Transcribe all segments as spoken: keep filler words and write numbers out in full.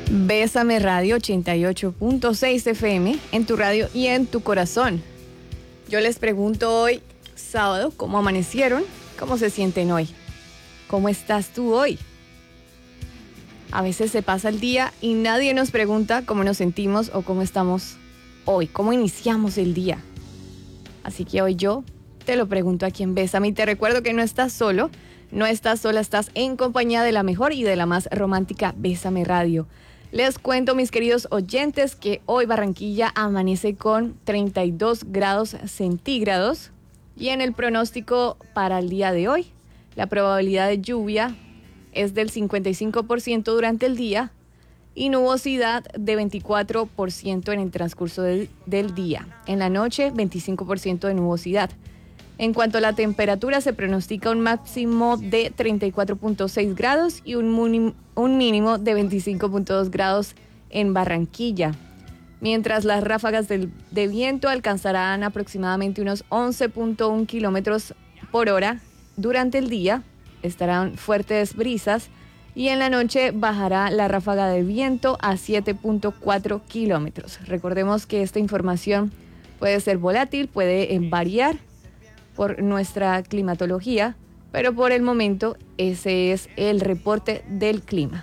Bésame Radio ochenta y ocho punto seis F M, en tu radio y en tu corazón. Yo les pregunto hoy, sábado, ¿cómo amanecieron? ¿Cómo se sienten hoy? ¿Cómo estás tú hoy? A veces se pasa el día y nadie nos pregunta cómo nos sentimos o cómo estamos hoy, cómo iniciamos el día. Así que hoy yo te lo pregunto aquí en Bésame y te recuerdo que no estás solo, no estás sola, estás en compañía de la mejor y de la más romántica Bésame Radio. Les cuento, mis queridos oyentes, que hoy Barranquilla amanece con treinta y dos grados centígrados y en el pronóstico para el día de hoy, la probabilidad de lluvia es del cincuenta y cinco por ciento durante el día y nubosidad de veinticuatro por ciento en el transcurso del, del día. En la noche, veinticinco por ciento de nubosidad. En cuanto a la temperatura, se pronostica un máximo de treinta y cuatro punto seis grados y un, muni- un mínimo de veinticinco punto dos grados en Barranquilla. Mientras las ráfagas del, de viento alcanzarán aproximadamente unos once punto uno kilómetros por hora durante el día, estarán fuertes brisas y en la noche bajará la ráfaga de viento a siete punto cuatro kilómetros. Recordemos que esta información puede ser volátil, puede eh, variar por nuestra climatología, pero por el momento ese es el reporte del clima.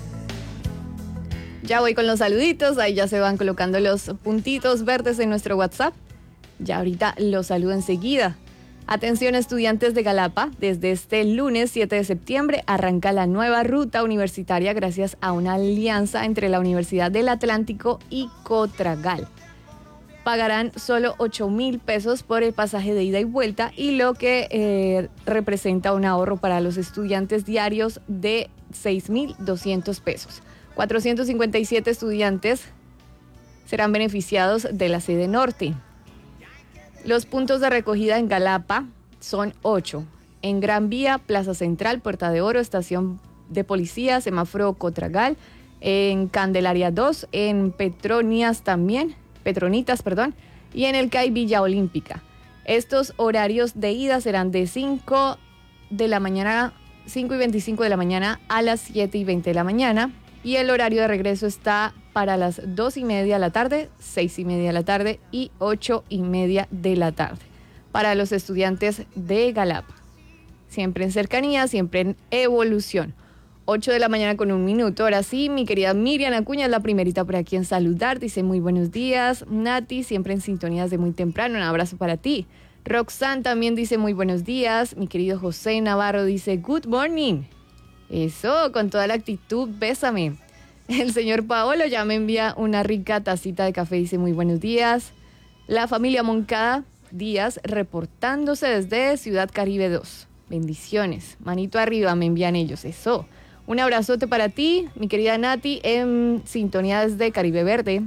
Ya voy con los saluditos, ahí ya se van colocando los puntitos verdes en nuestro WhatsApp. Ya ahorita los saludo enseguida. Atención, estudiantes de Galapa, desde este lunes siete de septiembre arranca la nueva ruta universitaria gracias a una alianza entre la Universidad del Atlántico y Cotragal. Pagarán solo ocho mil pesos por el pasaje de ida y vuelta y lo que eh, representa un ahorro para los estudiantes diarios de seis mil doscientos pesos. cuatrocientos cincuenta y siete estudiantes serán beneficiados de la sede norte. Los puntos de recogida en Galapa son ocho. En Gran Vía, Plaza Central, Puerta de Oro, Estación de Policía, Semáforo Cotragal, en Candelaria dos, en Petronias también, Petronitas, perdón, y en el C A I Villa Olímpica. Estos horarios de ida serán de cinco de la mañana, cinco y veinticinco de la mañana a las siete y veinte de la mañana, y el horario de regreso está para las dos y media de la tarde, seis y media de la tarde y ocho y media de la tarde para los estudiantes de Galapa. Siempre en cercanía, siempre en evolución. ocho de la mañana con un minuto. Ahora sí, mi querida Miriam Acuña es la primerita por aquí en saludar. Dice muy buenos días. Nati, siempre en sintonía desde muy temprano. Un abrazo para ti. Roxanne también dice muy buenos días. Mi querido José Navarro dice good morning. Eso, con toda la actitud, bésame. El señor Paolo ya me envía una rica tacita de café, dice muy buenos días. La familia Moncada Díaz reportándose desde Ciudad Caribe dos. Bendiciones, manito arriba me envían ellos, eso. Un abrazote para ti, mi querida Nati, en sintonía desde Caribe Verde.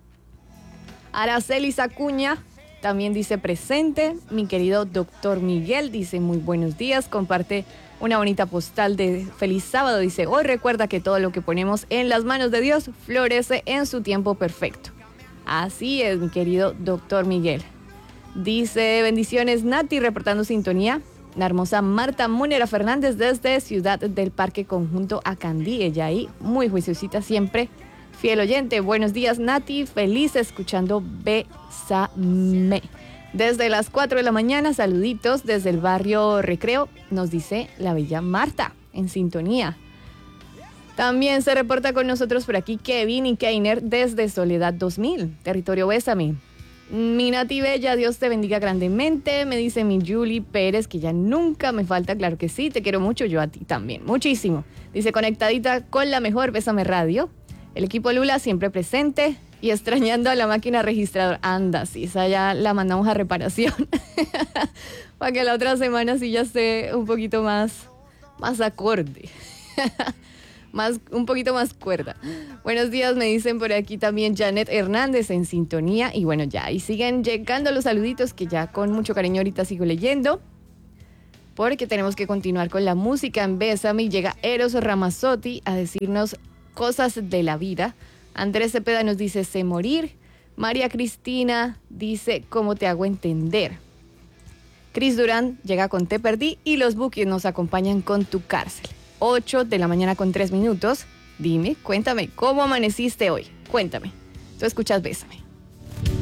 Araceli Acuña también dice presente. Mi querido doctor Miguel dice muy buenos días, comparte una bonita postal de feliz sábado. Dice, hoy recuerda que todo lo que ponemos en las manos de Dios florece en su tiempo perfecto. Así es, mi querido doctor Miguel. Dice, bendiciones Nati, reportando sintonía. La hermosa Marta Múnera Fernández desde Ciudad del Parque Conjunto Acandí. Ella ahí, muy juiciosita siempre. Fiel oyente, buenos días Nati, feliz escuchando Bésame. Desde las cuatro de la mañana, saluditos desde el barrio Recreo, nos dice la bella Marta, en sintonía. También se reporta con nosotros por aquí Kevin y Keiner desde Soledad dos mil, territorio Bésame. Mi Nati bella, Dios te bendiga grandemente, me dice mi Julie Pérez, que ya nunca me falta, claro que sí, te quiero mucho, yo a ti también, muchísimo. Dice, conectadita con la mejor Bésame Radio, el equipo Lula siempre presente y extrañando a la máquina registradora. Anda, sí, esa ya la mandamos a reparación, para que la otra semana sí ya esté un poquito más, más acorde. Más, un poquito más cuerda. Buenos días, me dicen por aquí también Janet Hernández en sintonía. Y bueno, ya, y siguen llegando los saluditos que ya con mucho cariño ahorita sigo leyendo. Porque tenemos que continuar con la música en Bésame y llega Eros Ramazzotti a decirnos cosas de la vida. Andrés Cepeda nos dice sé morir. María Cristina dice cómo te hago entender. Cris Durán llega con Te perdí y los Bukis nos acompañan con Tu cárcel. ocho de la mañana con tres minutos. Dime, cuéntame, ¿cómo amaneciste hoy? Cuéntame. Tú escuchas Bésame.